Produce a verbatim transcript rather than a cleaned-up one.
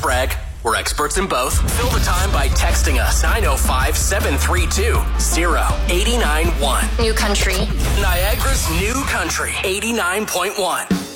brag. We're experts in both. Fill the time by texting us nine oh five, seven three two, oh eight nine one. New Country. Niagara's New Country eighty-nine point one.